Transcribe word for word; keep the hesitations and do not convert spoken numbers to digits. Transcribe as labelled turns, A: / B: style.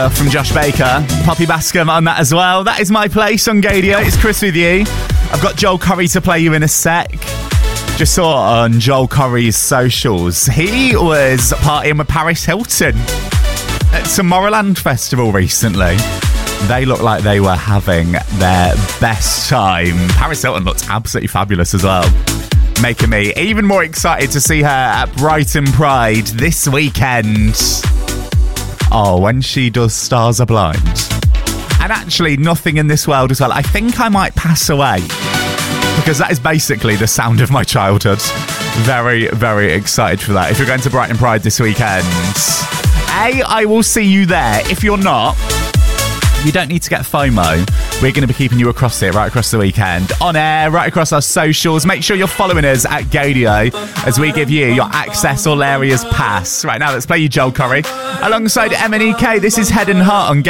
A: From Josh Baker, Poppy Bascom on that as well. That is My Place on Gadio. It's Chris with you. I've got Joel Curry to play you in a sec. Just saw on Joel Curry's socials, he was partying with Paris Hilton at Tomorrowland Festival recently. They looked like they were having their best time. Paris Hilton looked absolutely fabulous as well, making me even more excited to see her at Brighton Pride this weekend. Oh, when she does Stars Are Blind. And actually, Nothing in This World as well. I think I might pass away, because that is basically the sound of my childhood. Very, very excited for that. If you're going to Brighton Pride this weekend, A, I will see you there. If you're not, you don't need to get FOMO. We're going to be keeping you across here, right across the weekend, on air, right across our socials. Make sure you're following us at Gadio as we give you your Access All Areas pass. Right now, let's play you Joel Curry alongside M N E K. This is Head and Heart on Gadio.